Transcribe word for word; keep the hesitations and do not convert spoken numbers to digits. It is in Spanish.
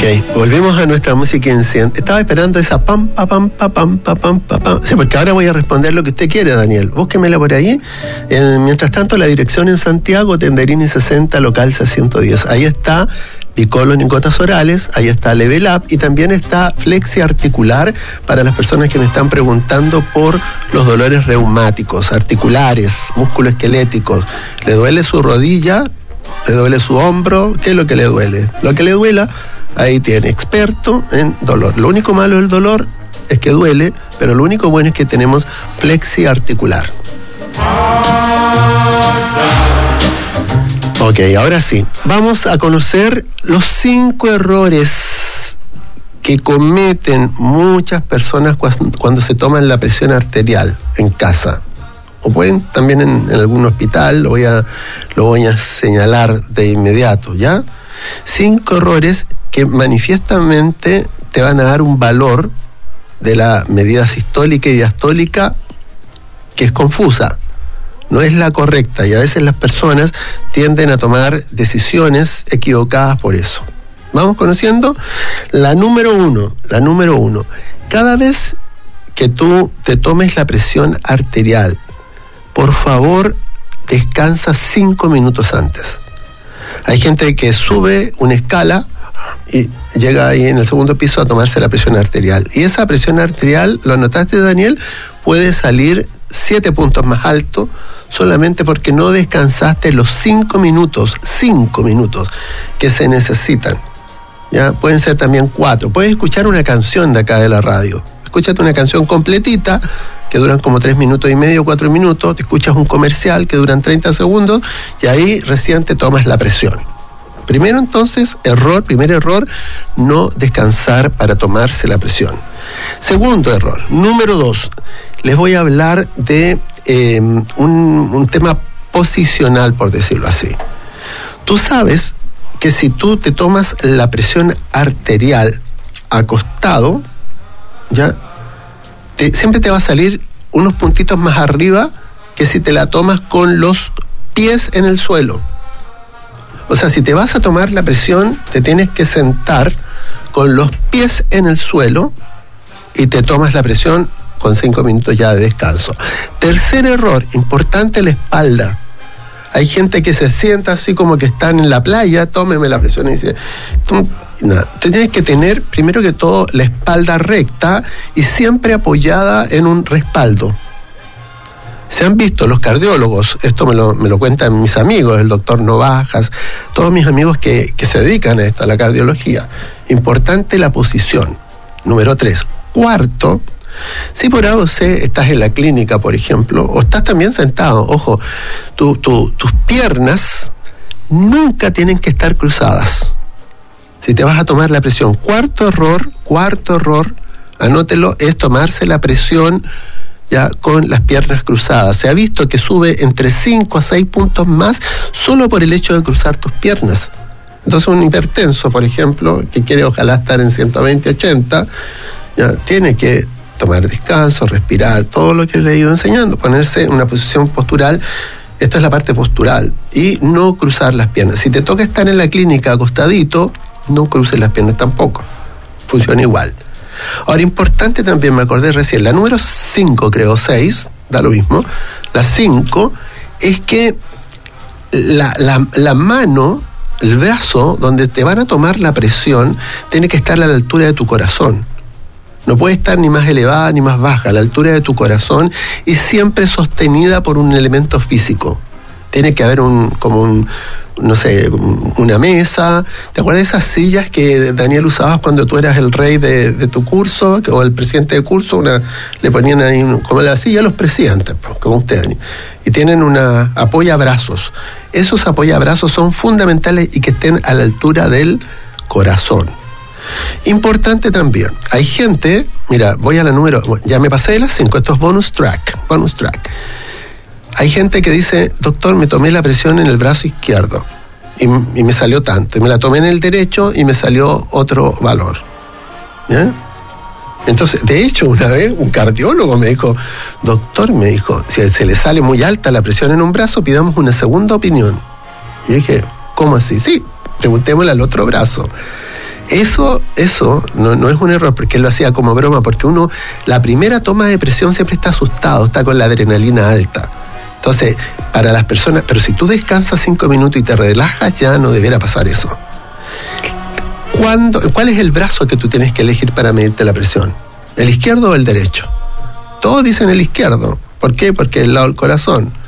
Ok, volvemos a nuestra música incidente. Estaba esperando esa pam, pa, pam, pa, pam, pa, pam, pa, pam. Sí, porque ahora voy a responder lo que usted quiere, Daniel. Búsquemela por ahí. Eh, mientras tanto, la dirección en Santiago, Tenderini sesenta, local C ciento diez. Ahí está Bicolon en gotas orales, ahí está Level Up y también está Flexi Articular para las personas que me están preguntando por los dolores reumáticos, articulares, musculoesqueléticos. ¿Le duele su rodilla? ¿Le duele su hombro? ¿Qué es lo que le duele? Lo que le duela, ahí tiene, experto en dolor. Lo único malo del dolor es que duele, pero lo único bueno es que tenemos Flexi Articular. Ok, ahora sí, vamos a conocer los cinco errores que cometen muchas personas cuando se toman la presión arterial en casa. O pueden también en, en algún hospital, lo voy, a, lo voy a señalar de inmediato, ¿ya? Cinco errores que manifiestamente te van a dar un valor de la medida sistólica y diastólica que es confusa. No es la correcta y a veces las personas tienden a tomar decisiones equivocadas por eso. Vamos conociendo la número uno. La número uno. Cada vez que tú te tomes la presión arterial, por favor, descansa cinco minutos antes. Hay gente que sube una escala y llega ahí en el segundo piso a tomarse la presión arterial. Y esa presión arterial, ¿lo notaste, Daniel? Puede salir siete puntos más alto solamente porque no descansaste los cinco minutos, cinco minutos que se necesitan. Ya pueden ser también cuatro. Puedes escuchar una canción de acá de la radio. Escúchate una canción completita que duran como tres minutos y medio, cuatro minutos. Te escuchas un comercial que duran treinta segundos y ahí recién te tomas la presión. Primero entonces, error, primer error, no descansar para tomarse la presión. Segundo error, número dos, les voy a hablar de eh, un, un tema posicional, por decirlo así. Tú sabes que si tú te tomas la presión arterial acostado, ¿ya? Te, siempre te va a salir unos puntitos más arriba que si te la tomas con los pies en el suelo. O sea, si te vas a tomar la presión, te tienes que sentar con los pies en el suelo y te tomas la presión con cinco minutos ya de descanso. Tercer error, importante, la espalda. Hay gente que se sienta así como que están en la playa, tómeme la presión y dice... No, te tienes que tener, primero que todo, la espalda recta y siempre apoyada en un respaldo. Se han visto los cardiólogos, esto me lo, me lo cuentan mis amigos, el doctor Novajas, todos mis amigos que, que se dedican a esto, a la cardiología. Importante la posición. Número tres. Cuarto, si por A o C estás en la clínica, por ejemplo, o estás también sentado, ojo, tu, tu, tus piernas nunca tienen que estar cruzadas. Si te vas a tomar la presión, cuarto error, cuarto error, anótelo, es tomarse la presión ya con las piernas cruzadas. Se ha visto que sube entre cinco a seis puntos más solo por el hecho de cruzar tus piernas. Entonces un hipertenso, por ejemplo, que quiere ojalá estar en ciento veinte, ochenta, ya tiene que tomar descanso, respirar, todo lo que le he ido enseñando, ponerse en una posición postural. Esto es la parte postural y no cruzar las piernas. Si te toca estar en la clínica acostadito, no cruces las piernas tampoco. Funciona igual. Ahora, importante también, me acordé recién, la número cinco, creo, seis, da lo mismo. La cinco es que la, la, la mano, el brazo, donde te van a tomar la presión, tiene que estar a la altura de tu corazón. No puede estar ni más elevada ni más baja, a la altura de tu corazón y siempre sostenida por un elemento físico. Tiene que haber un, como un, no sé, una mesa. ¿Te acuerdas de esas sillas que, Daniel, usabas cuando tú eras el rey de, de tu curso, o el presidente de curso? Una, le ponían ahí, un, como la silla a los presidentes, como usted, y tienen una apoyabrazos. Esos apoyabrazos son fundamentales y que estén a la altura del corazón. Importante también, hay gente, mira, voy a la número, ya me pasé de las cinco, esto es bonus track, bonus track. Hay gente que dice, doctor, me tomé la presión en el brazo izquierdo y, y me salió tanto, y me la tomé en el derecho y me salió otro valor. ¿Ya? Entonces, de hecho, una vez un cardiólogo me dijo, doctor, me dijo, si se le sale muy alta la presión en un brazo, pidamos una segunda opinión. Y dije, ¿cómo así? Sí, preguntémosle al otro brazo. Eso, eso no, no es un error, porque él lo hacía como broma, porque uno, la primera toma de presión siempre está asustado, está con la adrenalina alta. Entonces, para las personas, pero si tú descansas cinco minutos y te relajas, ya no debiera pasar eso. ¿Cuándo, ¿Cuál es el brazo que tú tienes que elegir para medirte la presión? ¿El izquierdo o el derecho? Todos dicen el izquierdo. ¿Por qué? Porque es el lado del corazón.